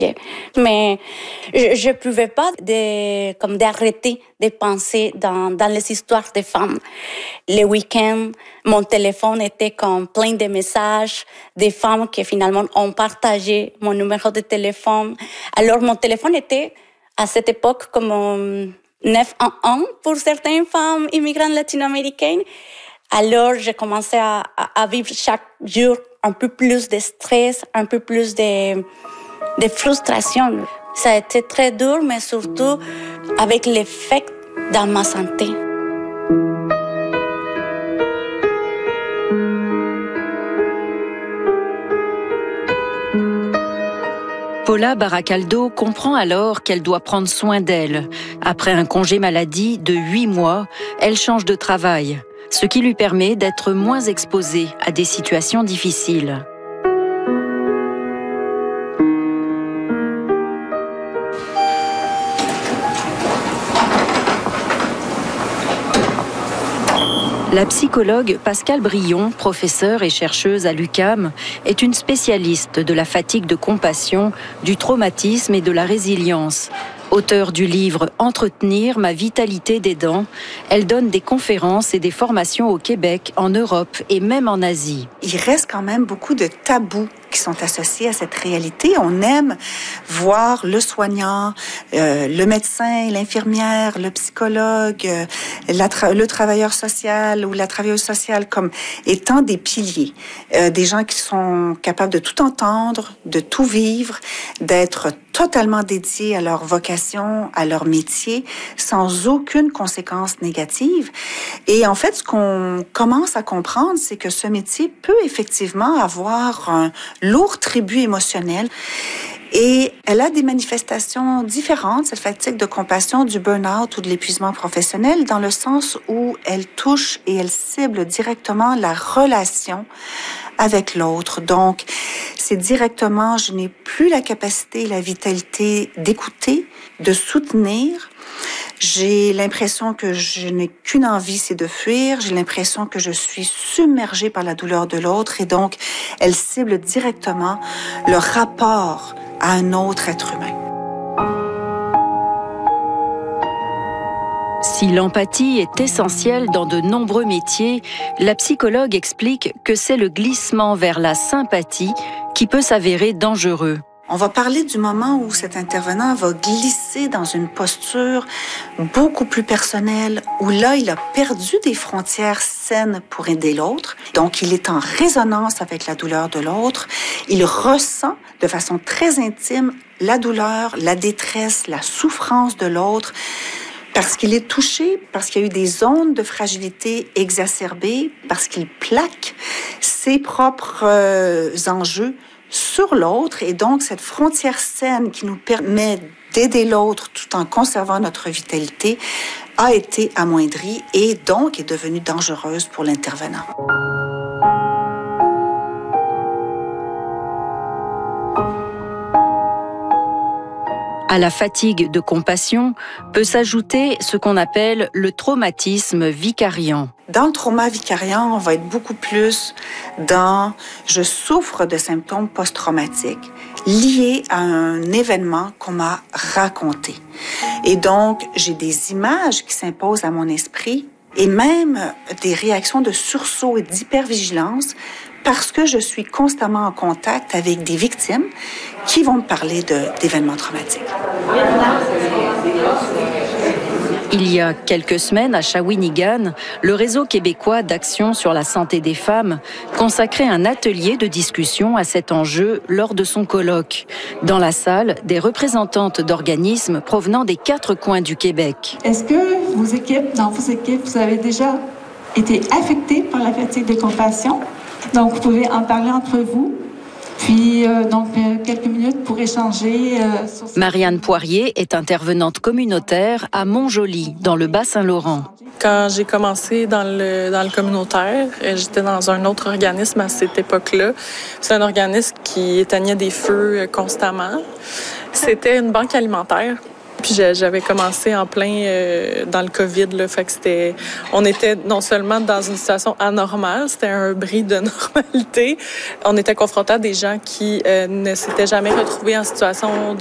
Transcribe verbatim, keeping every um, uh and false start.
Mais je ne pouvais pas de, comme d'arrêter de penser dans, dans les histoires des femmes. Les week-ends, mon téléphone était comme plein de messages des femmes qui finalement ont partagé mon numéro de téléphone. Alors mon téléphone était à cette époque comme um, neuf un un pour certaines femmes immigrantes latino-américaines. Alors j'ai commencé à, à, à vivre chaque jour un peu plus de stress, un peu plus de, de frustration. Ça a été très dur, mais surtout avec l'effet dans ma santé. Paula Baracaldo comprend alors qu'elle doit prendre soin d'elle. Après un congé maladie de huit mois, elle change de travail, ce qui lui permet d'être moins exposée à des situations difficiles. La psychologue Pascale Brion, professeure et chercheuse à l'U Q A M, est une spécialiste de la fatigue de compassion, du traumatisme et de la résilience. Auteure du livre « Entretenir ma vitalité des dents », elle donne des conférences et des formations au Québec, en Europe et même en Asie. Il reste quand même beaucoup de tabous qui sont associés à cette réalité. On aime voir le soignant, euh, le médecin, l'infirmière, le psychologue, euh, la tra- le travailleur social ou la travailleuse sociale comme étant des piliers, euh, des gens qui sont capables de tout entendre, de tout vivre, d'être totalement dédiés à leur vocation, à leur métier, sans aucune conséquence négative. Et en fait, ce qu'on commence à comprendre, c'est que ce métier peut effectivement avoir un lourd tribut émotionnel. Et elle a des manifestations différentes, cette fatigue de compassion, du burn-out ou de l'épuisement professionnel, dans le sens où elle touche et elle cible directement la relation avec l'autre. Donc, c'est directement, je n'ai plus la capacité, la vitalité d'écouter, de soutenir. J'ai l'impression que je n'ai qu'une envie, c'est de fuir. J'ai l'impression que je suis submergée par la douleur de l'autre. Et donc, elle cible directement le rapport à un autre être humain. Si l'empathie est essentielle dans de nombreux métiers, la psychologue explique que c'est le glissement vers la sympathie qui peut s'avérer dangereux. On va parler du moment où cet intervenant va glisser dans une posture beaucoup plus personnelle, où là, il a perdu des frontières saines pour aider l'autre. Donc, il est en résonance avec la douleur de l'autre. Il ressent de façon très intime la douleur, la détresse, la souffrance de l'autre, parce qu'il est touché, parce qu'il y a eu des zones de fragilité exacerbées, parce qu'il plaque ses propres euh, enjeux sur l'autre. Et donc, cette frontière saine qui nous permet d'aider l'autre tout en conservant notre vitalité a été amoindrie et donc est devenue dangereuse pour l'intervenant. À la fatigue de compassion peut s'ajouter ce qu'on appelle le traumatisme vicariant. Dans le trauma vicariant, on va être beaucoup plus dans « je souffre de symptômes post-traumatiques liés à un événement qu'on m'a raconté ». Et donc, j'ai des images qui s'imposent à mon esprit et même des réactions de sursaut et d'hypervigilance parce que je suis constamment en contact avec des victimes qui vont me parler de, d'événements traumatiques. Il y a quelques semaines, à Shawinigan, le réseau québécois d'action sur la santé des femmes consacrait un atelier de discussion à cet enjeu lors de son colloque. Dans la salle, des représentantes d'organismes provenant des quatre coins du Québec. Est-ce que vos équipes, dans vos équipes, vous avez déjà été affectées par la fatigue de compassion? Donc, vous pouvez en parler entre vous. Puis, euh, donc, euh, quelques minutes pour échanger. Euh, sur... Marianne Poirier est intervenante communautaire à Montjoly, dans le Bas-Saint-Laurent. Quand j'ai commencé dans le, dans le communautaire, j'étais dans un autre organisme à cette époque-là. C'est un organisme qui éteignait des feux constamment. C'était une banque alimentaire. Puis j'avais commencé en plein euh, dans le COVID, là, fait que c'était, on était non seulement dans une situation anormale, c'était un bris de normalité, on était confrontés à des gens qui euh, ne s'étaient jamais retrouvés en situation de